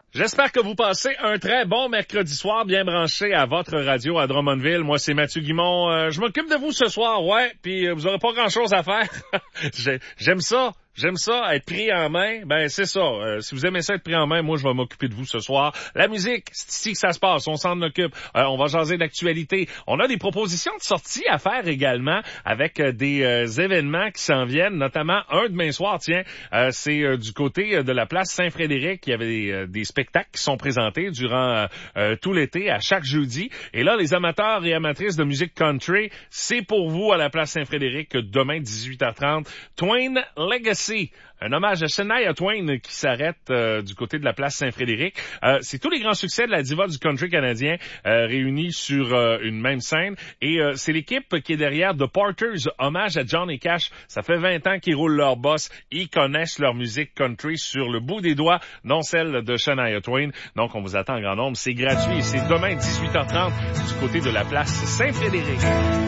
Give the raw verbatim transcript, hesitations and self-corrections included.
J'espère que vous passez un très bon mercredi soir, bien branché à votre radio à Drummondville. Moi, c'est Mathieu Guimond. Euh, je m'occupe de vous ce soir, ouais, puis euh, vous aurez pas grand-chose à faire. J'ai- J'aime ça. J'aime ça, être pris en main. Ben, c'est ça. Euh, si vous aimez ça, être pris en main, moi, je vais m'occuper de vous ce soir. La musique, c'est ici que ça se passe. On s'en occupe. Euh, on va jaser d'actualité. On a des propositions de sortie à faire également avec euh, des euh, événements qui s'en viennent, notamment un demain soir, tiens, euh, c'est euh, du côté euh, de la place Saint-Frédéric. Il y avait des, euh, des spectacles qui sont présentés durant euh, euh, tout l'été, à chaque jeudi. Et là, les amateurs et amatrices de musique country, c'est pour vous à la place Saint-Frédéric demain, dix-huit heures trente. Twain Legacy. Un hommage à Shania Twain qui s'arrête euh, du côté de la place Saint-Frédéric. Euh, c'est tous les grands succès de la diva du country canadien euh, réunis sur euh, une même scène. Et euh, c'est l'équipe qui est derrière The Porters, hommage à Johnny Cash. Ça fait vingt ans qu'ils roulent leur boss. Ils connaissent leur musique country sur le bout des doigts, non celle de Shania Twain. Donc, on vous attend en grand nombre. C'est gratuit et c'est demain, dix-huit heures trente, du côté de la place Saint-Frédéric.